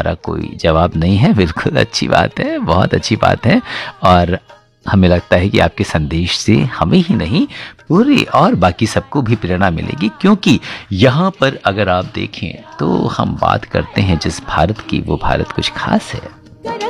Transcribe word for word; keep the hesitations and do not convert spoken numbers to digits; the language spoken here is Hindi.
हमारा कोई जवाब नहीं है। बिल्कुल अच्छी बात है, बहुत अच्छी बात है। और हमें लगता है कि आपके संदेश से हमें ही नहीं, पूरी और बाकी सबको भी प्रेरणा मिलेगी, क्योंकि यहाँ पर अगर आप देखें तो हम बात करते हैं जिस भारत की, वो भारत कुछ खास है।